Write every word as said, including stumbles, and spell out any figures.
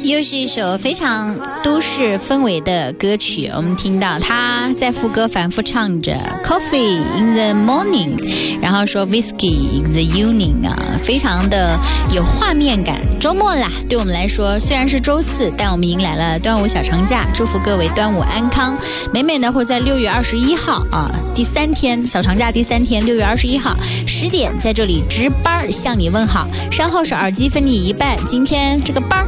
又是一首非常都市氛围的歌曲，我们听到他在副歌反复唱着 Coffee in the morning， 然后说 Whiskey in the evening 啊，非常的有画面感。周末啦，对我们来说虽然是周四，但我们迎来了端午小长假，祝福各位端午安康。美美呢会在六月二十一号啊，第三天小长假第三天，六月二十一号十点在这里值班向你问好。稍后是耳机分你一半，今天这个班